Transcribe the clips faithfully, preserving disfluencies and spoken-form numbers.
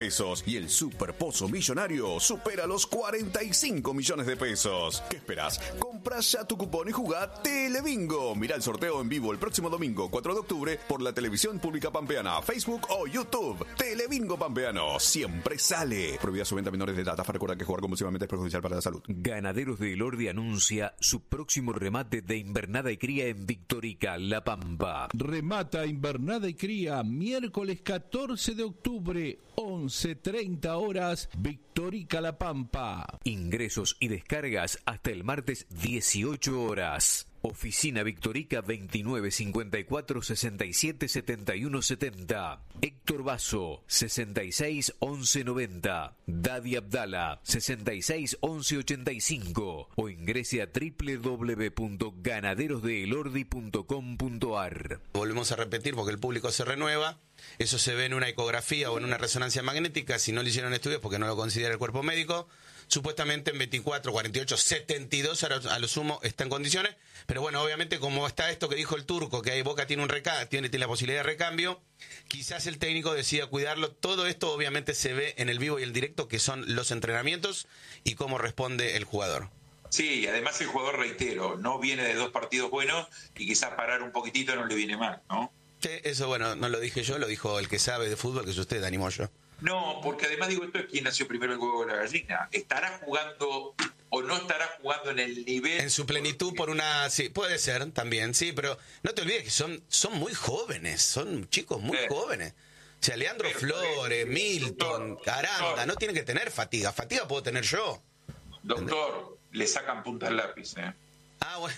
pesos y el Super Pozo Millonario supera los cuarenta y cinco millones de pesos. ¿Qué esperás? Compra ya tu cupón y jugá Telebingo. Mirá el sorteo en vivo el próximo domingo cuatro de octubre por la televisión pública pampeana, Facebook o YouTube. Telebingo Pampeano, siempre sale. Prohibida su venta a menores de edad. Recuerda que jugar compulsivamente es perjudicial para la salud. Ganaderos de Elordi anuncia su próximo remate de invernada y cría en Victorica, La Pampa. Remata invernada y cría miércoles catorce de octubre, once treinta horas, Victorica, La Pampa. Ingresos y descargas hasta el martes dieciocho horas. Oficina Victorica veintinueve cincuenta y cuatro sesenta y siete setenta y uno setenta. Héctor Basso sesenta y seis once noventa. Dadi Abdala sesenta y seis once ochenta y cinco o ingrese a doble u doble u doble u punto ganaderos de elordi punto com punto a r. Volvemos a repetir porque el público se renueva. Eso se ve en una ecografía o en una resonancia magnética. Si no le hicieron estudios porque no lo considera el cuerpo médico, supuestamente en veinticuatro, cuarenta y ocho, setenta y dos a lo, a lo sumo está en condiciones. Pero bueno, obviamente como está esto que dijo el turco, que ahí Boca tiene un reca tiene, tiene la posibilidad de recambio, quizás el técnico decida cuidarlo. Todo esto obviamente se ve en el vivo y el directo, que son los entrenamientos y cómo responde el jugador. Sí, además el jugador, reitero, no viene de dos partidos buenos y quizás parar un poquitito no le viene mal, ¿no? Sí, eso bueno, no lo dije yo, lo dijo el que sabe de fútbol, que es usted, Dani Moyo. No, porque además digo, esto es quien nació primero el huevo de la gallina. ¿Estará jugando o no estará jugando en el nivel? En su plenitud por una... Sí, puede ser también, sí, pero no te olvides que son, son muy jóvenes, son chicos muy sí. jóvenes. O sea, Leandro pero, Flores, pero, Milton, doctor, Aranda, doctor, no tienen que tener fatiga. Fatiga puedo tener yo. Doctor, ¿entendés? Le sacan punta al lápiz, ¿eh? Ah, bueno.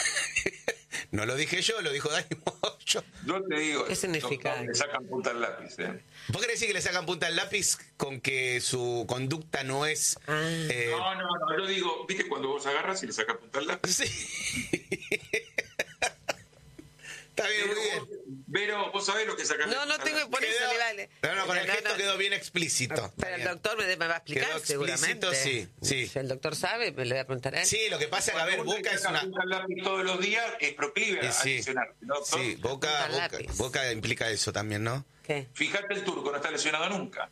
No lo dije yo, lo dijo Dani Moyo. Yo te digo, ¿qué significa? Doctor, le sacan punta al lápiz, ¿eh? ¿Vos querés decir que le sacan punta al lápiz con que su conducta no es... Ah. Eh... No, no, no, yo digo, ¿viste cuando vos agarras y le sacas punta al lápiz? Sí. Está bien, pero, muy bien. Vos, pero vos sabés lo que sacan. No, no tengo que poner eso, le vale. No, no, con el no, gesto no, quedó bien explícito. Pero el doctor me, me va a explicar, quedó seguramente. Explícito, sí, sí. Si el doctor sabe, me lo voy a preguntar a él. Sí, lo que pasa es que, a ver, Boca es una... Punta al lápiz todos los días es proclive a sí, lesionar, ¿no? Sí, Boca, Boca, Boca implica eso también, ¿no? ¿Qué? Fíjate, el turco no está lesionado nunca.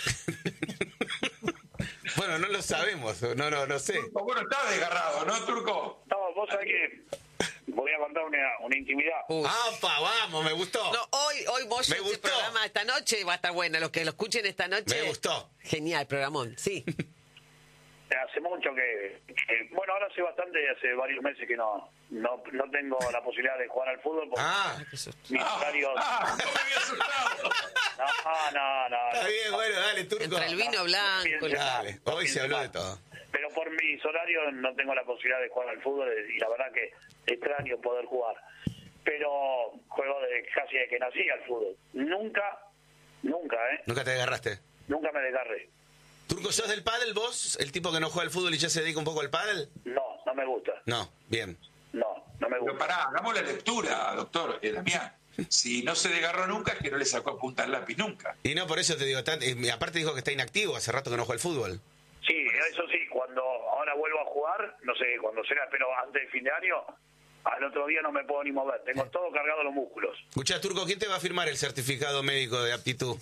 Bueno, no lo sabemos, no, no, no sé. Turco, bueno, está desgarrado, ¿no, Turco? No, vos sabés que voy a contar una, una intimidad. ¡Apa, vamos! Me gustó. No, hoy, hoy vos me este gustó. programa esta noche va a estar bueno. Los que lo escuchen esta noche. Me gustó. Genial, programón, sí. Hace mucho que, que... Bueno, ahora hace bastante, hace varios meses que no no, no tengo la posibilidad de jugar al fútbol porque ah, mis horarios... Ah, no me había asustado. No, no, no. Está bien, bueno, dale, Turco. Entre el vino blanco... Dale, hoy se habló de todo. Pero por mis horarios no tengo la posibilidad de jugar al fútbol y la verdad que extraño poder jugar. Pero juego de casi de que nací al fútbol. Nunca, nunca, ¿eh? ¿Nunca te agarraste? Nunca me desgarré. ¿Turco, sos del pádel vos? ¿El tipo que no juega al fútbol y ya se dedica un poco al pádel? No, no me gusta. No, bien. No, no me gusta. Pero pará, hagamos la lectura, doctor, eh, Damián. Si no se desgarró nunca, es que no le sacó punta al lápiz nunca. Y no, por eso te digo, tan, eh, aparte dijo que está inactivo, hace rato que no juega al fútbol. Sí, eso sí, cuando ahora vuelvo a jugar, no sé cuándo será, pero antes de fin de año, al otro día no me puedo ni mover, tengo todo cargado los músculos. Escuchá, Turco, ¿quién te va a firmar el certificado médico de aptitud?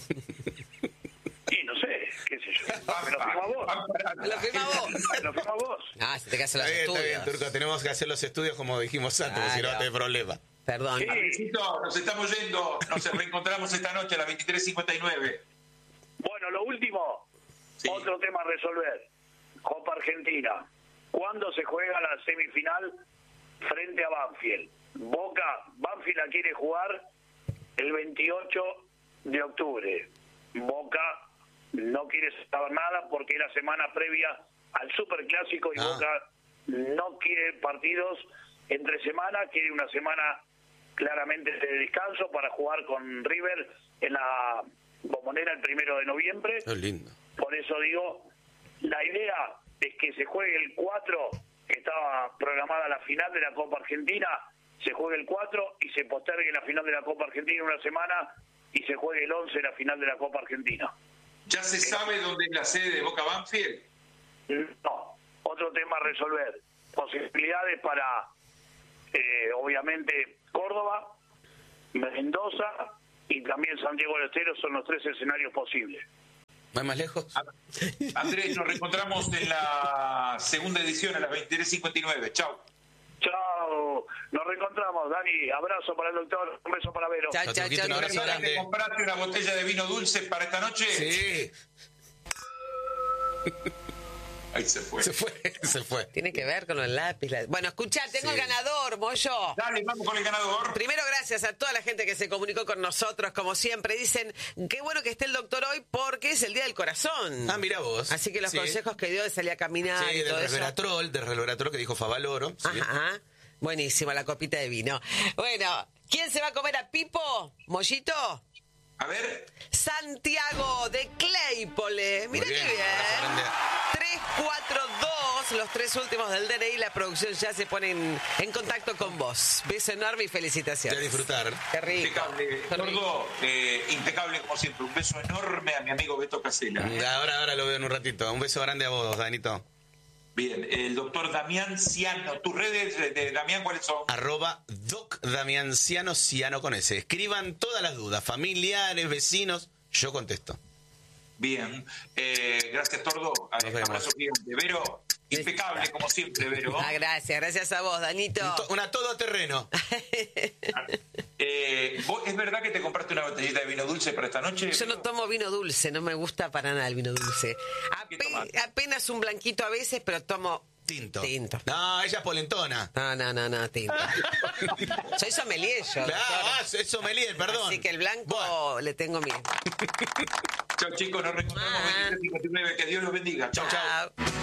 Y no sé, qué sé yo. Ah, me lo firma vos. Me lo firma vos. Me lo firma vos. Ah, se te hacen los está bien, estudios. Está bien, Turco, tenemos que hacer los estudios como dijimos antes, claro. Si no, no hay problema. Perdón. Sí. Amicito, nos estamos yendo, nos reencontramos esta noche a las veintitrés cincuenta y nueve. Bueno, lo último, sí. Otro tema a resolver. Copa Argentina. ¿Cuándo se juega la semifinal frente a Banfield? Boca, Banfield la quiere jugar el veintiocho de octubre. Boca no quiere saber nada porque es la semana previa al Superclásico y ah. Boca no quiere partidos entre semana, quiere una semana claramente de descanso para jugar con River en la Bombonera el primero de noviembre. Qué lindo. Por eso digo, la idea es que se juegue el cuatro, que estaba programada la final de la Copa Argentina, se juegue el cuatro y se postergue la final de la Copa Argentina una semana y se juegue el once la final de la Copa Argentina. ¿Ya se sabe dónde es la sede de Boca Banfield? No, otro tema a resolver. Posibilidades para, eh, obviamente, Córdoba, Mendoza y también Santiago del Estero son los tres escenarios posibles. ¿Va más lejos? Andrés, nos reencontramos en la segunda edición a las veintitrés cincuenta y nueve. Chau. Chao. Nos reencontramos, Dani. Abrazo para el doctor. Un beso para Vero. Chao, Chao, chao, Truquito, un chao. abrazo ¿Verdad que grande. compraste una botella de vino dulce para esta noche? Sí, Ahí se fue. se fue, se fue. Tiene que ver con los lápices. Bueno, escuchá, tengo Sí. el ganador, Moyo. Dale, vamos con el ganador. Primero, gracias a toda la gente que se comunicó con nosotros, como siempre. Dicen, qué bueno que esté el doctor hoy porque es el Día del Corazón. Ah, mira vos. Así que los Sí. consejos que dio de salir a caminar Sí, y del todo eso. resveratrol, del resveratrol que dijo Favaloro. Sí. Ajá. Buenísima la copita de vino. Bueno, ¿quién se va a comer a Pipo? ¿Mollito? A ver. Santiago de Claypole. Mira Muy qué bien, bien. abrazo grande. tres cuatro dos, los tres últimos del D N I. La producción ya se pone en, en contacto con vos. Beso enorme y Ya felicitaciones. disfrutar. Qué rico. Impecable. Qué rico. Gordo, eh, impecable como siempre. Un beso enorme a mi amigo Beto Casela. Ahora, ahora lo veo en un ratito. Un beso grande a vos, Danito. Bien, el doctor Damián Ciano. ¿Tus redes de, de Damián cuáles son? Arroba Doc Damián Ciano, Ciano con S. Escriban todas las dudas, familiares, vecinos, yo contesto. Bien. Eh, gracias, Tordo. Nos vemos. Abrazo gigante. Vero, impecable como siempre, Vero. Ah, gracias, gracias a vos, Danito. Un to- Una todoterreno. Eh, ¿vos- ¿Es verdad que te compraste una botellita de vino dulce para esta noche? Yo no tomo vino dulce, no me gusta para nada el vino dulce. ¿Qué Ape- tomás? apenas un blanquito a veces, pero tomo Tinto. tinto. No, ella es polentona. No, no, no, no, tinto. Soy sommelier yo, Claro, doctor. ah, es sommelier, perdón. Así que el blanco Bueno, le tengo miedo. Chao, chicos. Nos reencontramos Ah. veintitrés cincuenta y nueve. Que Dios los bendiga. Chao, chao. Chao.